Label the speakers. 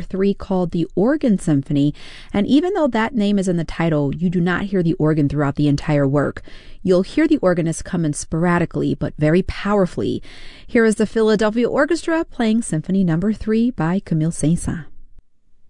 Speaker 1: 3 called the Organ Symphony, and even though that name is in the title, you do not hear the organ throughout the entire work. You'll hear the organist come in sporadically, but very powerfully. Here is the Philadelphia Orchestra playing Symphony No. 3 by Camille Saint-Saëns.